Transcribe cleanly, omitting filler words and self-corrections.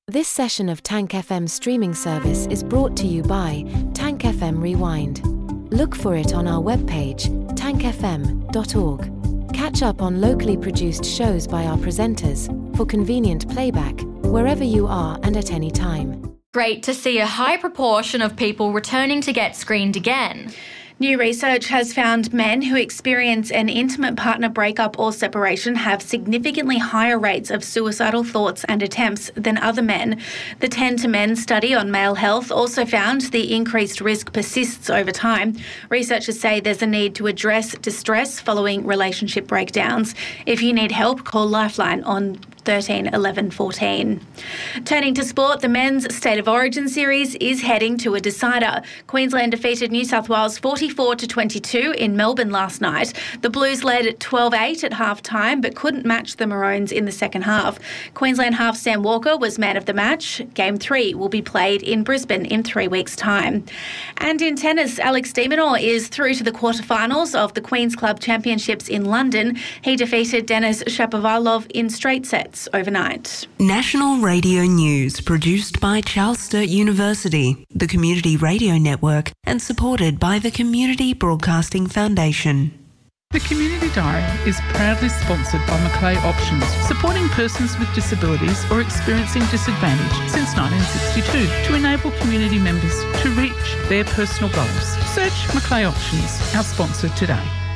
This session of Tank FM streaming service is brought to you by Tank FM Rewind. Look for it on our webpage, tankfm.org. Catch up on locally produced shows by our presenters, for convenient playback, wherever you are and at any time. Great to see a high proportion of people returning to get screened again. New research has found men who experience an intimate partner breakup or separation have significantly higher rates of suicidal thoughts and attempts than other men. The 10 to Men study on male health also found the increased risk persists over time. Researchers say there's a need to address distress following relationship breakdowns. If you need help, call Lifeline on 13 11 14. Turning to sport, the men's State of Origin series is heading to a decider. Queensland defeated New South Wales 44-22 in Melbourne last night. The Blues led 12-8 at half-time but couldn't match the Maroons in the second half. Queensland half Sam Walker was man of the match. Game 3 will be played in Brisbane in 3 weeks' time. And in tennis, Alex de Minaur is through to the quarterfinals of the Queen's Club Championships in London. He defeated Denis Shapovalov in straight sets overnight. National Radio News, produced by Charles Sturt University, the Community Radio Network, and supported by the Community Broadcasting Foundation. The Community Diary is proudly sponsored by Macleay Options, supporting persons with disabilities or experiencing disadvantage since 1962 to enable community members to reach their personal goals. Search Macleay Options, our sponsor today.